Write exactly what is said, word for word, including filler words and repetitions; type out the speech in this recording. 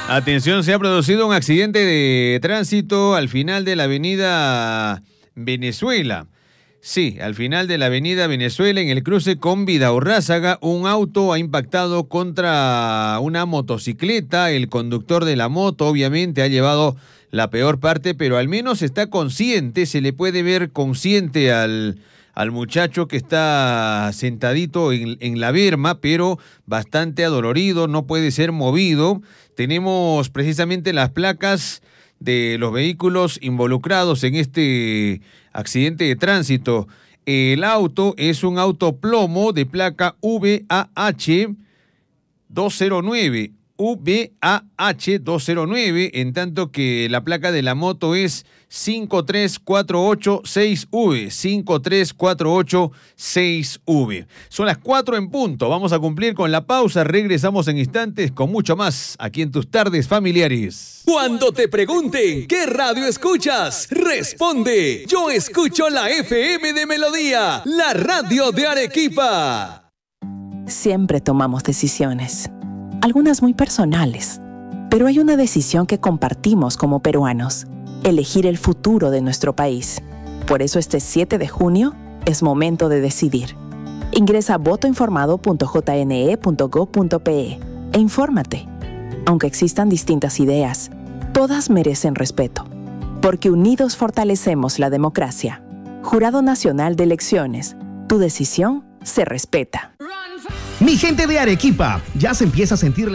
Atención, se ha producido un accidente de tránsito al final de la avenida Venezuela. Sí, al final de la avenida Venezuela, en el cruce con Vidaurrázaga, un auto ha impactado contra una motocicleta. El conductor de la moto obviamente ha llevado la peor parte, pero al menos está consciente, se le puede ver consciente al, al muchacho que está sentadito en, en la berma, pero bastante adolorido, no puede ser movido. Tenemos precisamente las placas de los vehículos involucrados en este accidente de tránsito. El auto es un auto plomo de placa V A H doscientos nueve, V A H doscientos nueve, en tanto que la placa de la moto es cinco tres cuatro ocho seis V, cinco tres cuatro ocho seis V. Son las cuatro en punto, vamos a cumplir con la pausa, regresamos en instantes con mucho más aquí en tus tardes familiares. Cuando te pregunten ¿qué radio escuchas? Responde, yo escucho la F M de Melodía, la radio de Arequipa. Siempre tomamos decisiones, algunas muy personales, pero hay una decisión que compartimos como peruanos: elegir el futuro de nuestro país. Por eso este siete de junio es momento de decidir. Ingresa a voto informado punto j n e punto gob punto p e e infórmate. Aunque existan distintas ideas, todas merecen respeto, porque unidos fortalecemos la democracia. Jurado Nacional de Elecciones, tu decisión se respeta. Mi gente de Arequipa, ya se empieza a sentir